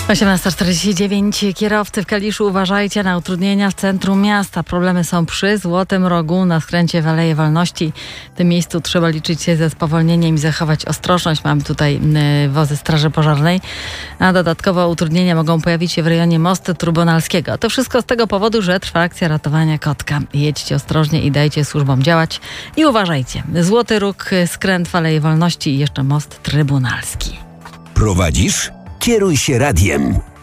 18:49. Kierowcy w Kaliszu, uważajcie na utrudnienia w centrum miasta. Problemy są przy Złotym Rogu, na skręcie w Aleje Wolności. W tym miejscu trzeba liczyć się ze spowolnieniem i zachować ostrożność. Mamy tutaj wozy Straży Pożarnej. A dodatkowo utrudnienia mogą pojawić się w rejonie Mostu Trybunalskiego. To wszystko z tego powodu, że trwa akcja ratowania kotka. Jedźcie ostrożnie i dajcie służbom działać. I uważajcie. Złoty Róg, skręt w Aleje Wolności i jeszcze Most Trybunalski. Prowadzisz? Kieruj się radiem.